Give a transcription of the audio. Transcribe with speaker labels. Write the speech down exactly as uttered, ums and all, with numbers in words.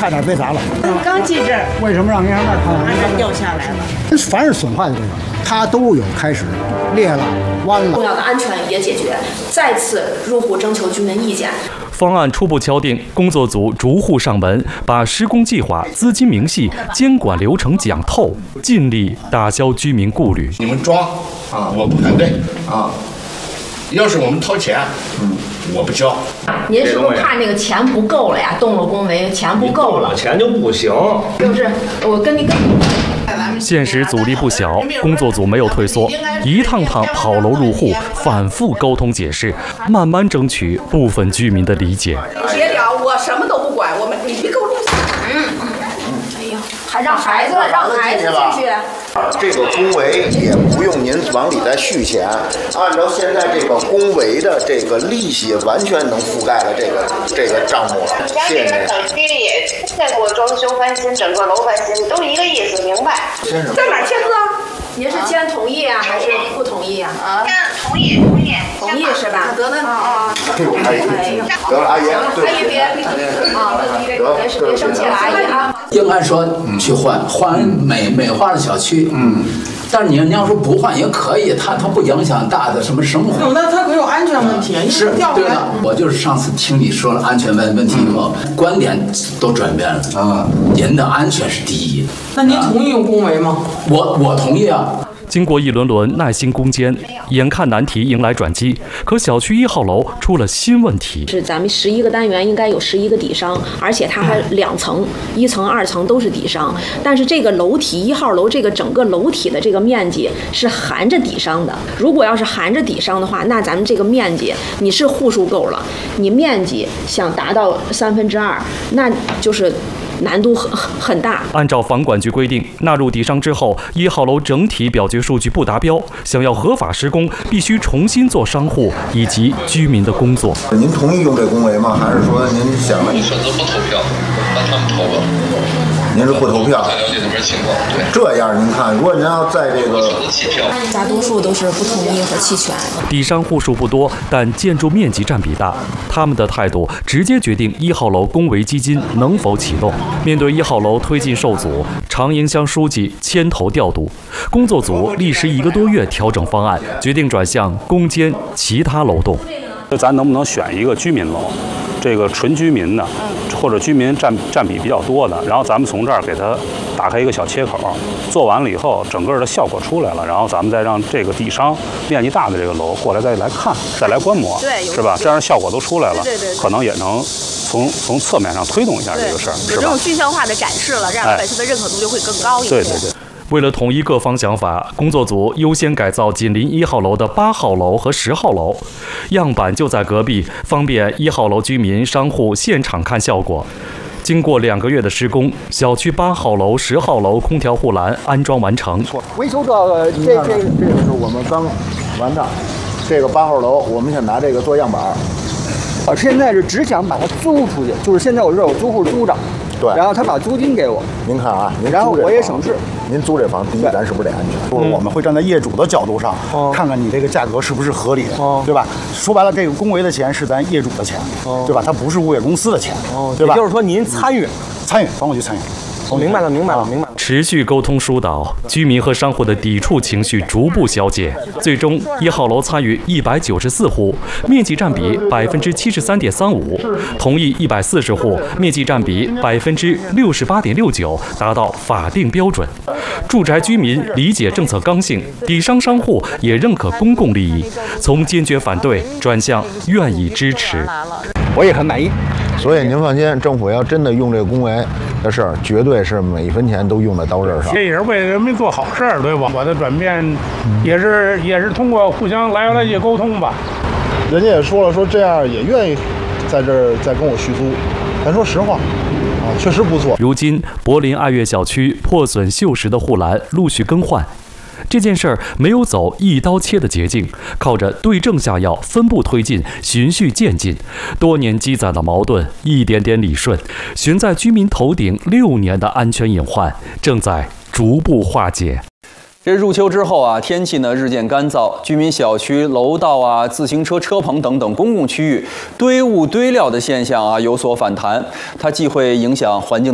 Speaker 1: 差点被砸了。
Speaker 2: 刚进这儿，
Speaker 1: 为什么让银行那看？
Speaker 2: 马上掉下来了。
Speaker 1: 凡是损坏的这个，它都有开始裂了、弯了。
Speaker 3: 重要的安全也解决，再次入户征求居民意见。
Speaker 4: 方案初步敲定，工作组逐户上门，把施工计划、资金明细、监管流程讲透，尽力打消居民顾虑。
Speaker 5: 你们装啊，我不反对啊。要是我们掏钱，嗯，我不交。
Speaker 3: 您是不是怕那个钱不够了呀？动了工维，钱不够了，
Speaker 6: 钱就不行。
Speaker 3: 是不是？我跟你跟。
Speaker 4: 现实阻力不小，工作组没有退缩，一趟趟跑楼入户，反复沟通解释，慢慢争取部分居民的理解。
Speaker 7: 别聊，我什么都不管，我们你别给我录像。
Speaker 3: 嗯，哎呦，还让孩子让孩子进去。
Speaker 8: 这个工维也不用您往里再续钱，按照现在这个工维的这个利息，完全能覆盖了这个这个账目。谢谢您。
Speaker 9: 小区也出现过装修翻新，整个楼翻新，都一个意思，明白？
Speaker 8: 先生，
Speaker 7: 在哪签字啊？
Speaker 3: 您是签同意啊，还是不同意啊？
Speaker 9: 啊，同意，同意，
Speaker 3: 同意是吧？
Speaker 7: 得了，啊啊！
Speaker 8: 哎呦，阿姨，得了，阿姨，
Speaker 3: 阿姨别啊，别别生气了，阿姨啊。
Speaker 10: 应该说去换换美美化的小区，嗯，但是你你要说不换也可以，它它不影响大的什么生活。
Speaker 2: 那它可有安全问题啊？
Speaker 10: 是，对的。我就是上次听你说了安全问问题以后，观点都转变了啊，人的安全是第一。
Speaker 2: 那您同意用工维吗？
Speaker 10: 我我同意啊。
Speaker 4: 经过一轮轮耐心攻坚，眼看难题迎来转机，可小区一号楼出了新问题。
Speaker 3: 是咱们十一个单元应该有十一个底商，而且它还两层，一层、二层都是底商。但是这个楼体一号楼这个整个楼体的这个面积是含着底商的。如果要是含着底商的话，那咱们这个面积你是户数够了，你面积想达到三分之二，那就是难度很很大。
Speaker 4: 按照房管局规定，纳入底商之后，一号楼整体表决数据不达标，想要合法施工，必须重新做商户以及居民的工作。
Speaker 8: 您同意用这工维吗？还是说您想？
Speaker 11: 我选择不投票，让他们投吧。
Speaker 8: 您是不投票？
Speaker 11: 了解那边情况，对。
Speaker 8: 这样您看，如果您要在这个，
Speaker 3: 大多数都是不同意和弃权。
Speaker 4: 底商户数不多，但建筑面积占比大，他们的态度直接决定一号楼工维基金能否启动。面对一号楼推进受阻，常营乡书记牵头调度，工作组历时一个多月调整方案，决定转向攻坚其他楼栋。
Speaker 12: 咱能不能选一个居民楼？这个纯居民的，或者居民占占比比较多的，然后咱们从这儿给它打开一个小切口，做完了以后，整个的效果出来了，然后咱们再让这个底商面积大的这个楼过来再来看，再来观摩，是吧？这样效果都出来了，
Speaker 13: 对对对，
Speaker 12: 可能也能从从侧面上推动一下这个事儿，是吧？
Speaker 13: 有这种具象化的展示了，这样本身的认可度就会更高一些。
Speaker 4: 对对对。为了统一各方想法，工作组优先改造紧邻一号楼的八号楼和十号楼，样板就在隔壁，方便一号楼居民、商户现场看效果。经过两个月的施工，小区八号楼、十号楼空调护栏安装完成。
Speaker 8: 维修这这这这个是我们刚完的，这个八号楼，我们想拿这个做样板。
Speaker 1: 我现在是只想把它租出去，就是现在我这有租户租着。对，然后他把租金给我，
Speaker 8: 您看啊，您
Speaker 1: 然后我也省事。
Speaker 8: 您租这房，第一咱是不是得安全？
Speaker 1: 就是
Speaker 14: 我们会站在业主的角度上，
Speaker 1: 嗯、
Speaker 14: 看看你这个价格是不是合理，
Speaker 1: 嗯、
Speaker 14: 对吧？说白了，这个工维的钱是咱业主的钱，嗯、对吧？它不是物业公司的钱，嗯、对吧？
Speaker 1: 也就是说您参与，
Speaker 14: 参与，房管局参与。
Speaker 1: 我明白了，明白了，明白了。
Speaker 4: 持续沟通疏导，居民和商户的抵触情绪逐步消解。最终，一号楼参与一百九十四户，面积占比百分之七十三点三五；同意一百四十户，面积占比百分之六十八点六九，达到法定标准。住宅居民理解政策刚性，底商商户也认可公共利益，从坚决反对转向愿意支持。
Speaker 1: 我也很满意。
Speaker 8: 所以您放心，政府要真的用这个工维的事儿，绝对是每一分钱都用在刀刃上。
Speaker 15: 这也是为人民做好事儿，对吧？我的转变也是也是通过互相来来去沟通吧。
Speaker 16: 人家也说了，说这样也愿意在这儿再跟我续租。咱说实话，啊，确实不错。
Speaker 4: 如今，柏林爱乐小区破损锈蚀的护栏陆续更换。这件事儿没有走一刀切的捷径，靠着对症下药、分步推进、循序渐进，多年积攒的矛盾一点点理顺，悬在居民头顶六年的安全隐患正在逐步化解。
Speaker 17: 这入秋之后啊，天气呢日渐干燥，居民小区、楼道啊、自行车车棚等等公共区域堆物堆料的现象啊有所反弹，它既会影响环境